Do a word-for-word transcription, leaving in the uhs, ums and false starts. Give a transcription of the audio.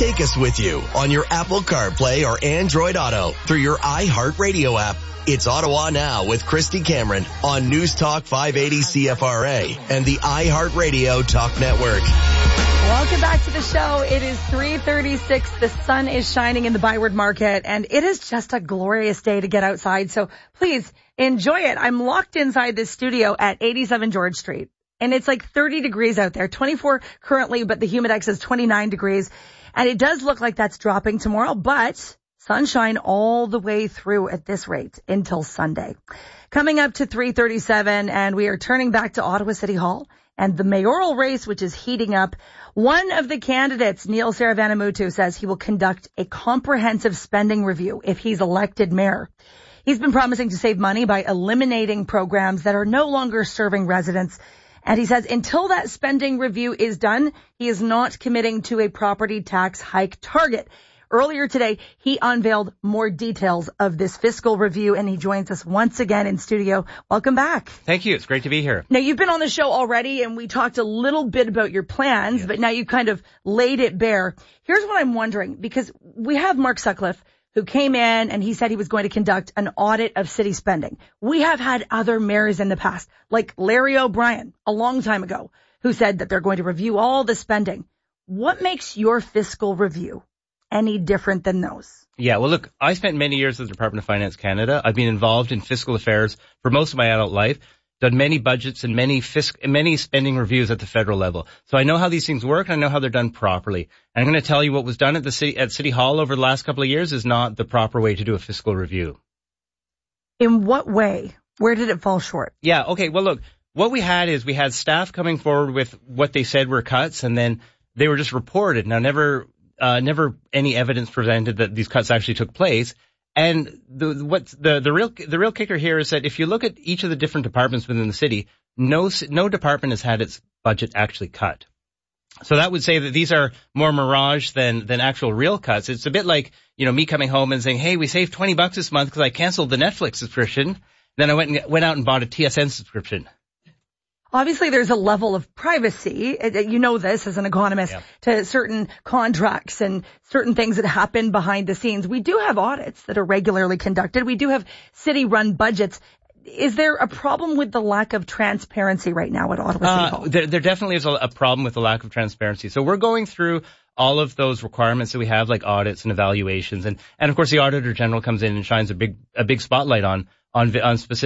Take us with you on your Apple CarPlay or Android Auto through your iHeartRadio app. It's Ottawa Now with Christy Cameron on News Talk five eighty C F R A and the iHeartRadio Talk Network. Welcome back to the show. It is three thirty-six. The sun is shining in the Byward Market, and it is just a glorious day to get outside. So please enjoy it. I'm locked inside this studio at eighty-seven George Street, and it's like thirty degrees out there, twenty-four currently, but the Humidex is twenty-nine degrees. And it does look like that's dropping tomorrow, but sunshine all the way through at this rate until Sunday. Coming up to three thirty-seven, and we are turning back to Ottawa City Hall and the mayoral race, which is heating up. One of the candidates, Neil Saravanamuttu, says he will conduct a comprehensive spending review if he's elected mayor. He's been promising to save money by eliminating programs that are no longer serving residents. And he says until that spending review is done, he is not committing to a property tax hike target. Earlier today, he unveiled more details of this fiscal review, and he joins us once again in studio. Welcome back. Thank you. It's great to be here. Now, you've been on the show already, and we talked a little bit about your plans, yes. But now you kind of laid it bare. Here's what I'm wondering, because we have Mark Sutcliffe, who came in and he said he was going to conduct an audit of city spending. We have had other mayors in the past, like Larry O'Brien a long time ago, who said that they're going to review all the spending. What makes your fiscal review any different than those? Yeah, well, look, I spent many years with the Department of Finance Canada. I've been involved in fiscal affairs for most of my adult life, done many budgets and many fisc- many spending reviews at the federal level. So I know how these things work, and I know how they're done properly. And I'm going to tell you what was done at the city at City Hall over the last couple of years is not the proper way to do a fiscal review. In what way? Where did it fall short? Yeah, okay, well, look, what we had is we had staff coming forward with what they said were cuts, and then they were just reported. Now, never uh, never any evidence presented that these cuts actually took place. And the what's the the real the real kicker here is that if you look at each of the different departments within the city, no no department has had its budget actually cut. So that would say that these are more mirage than than actual real cuts. It's a bit like, you know, me coming home and saying, "Hey, we saved twenty bucks this month because I canceled the Netflix subscription." Then I went and went out and bought a T S N subscription. Obviously, there's a level of privacy, you know this as an economist, yeah. to certain contracts and certain things that happen behind the scenes. We do have audits that are regularly conducted. We do have city-run budgets. Is there a problem with the lack of transparency right now at Ottawa City Hall? Uh, there, there definitely is a, a problem with the lack of transparency. So we're going through all of those requirements that we have, like audits and evaluations. And, and of course, the Auditor General comes in and shines a big, a big spotlight on, on, on specific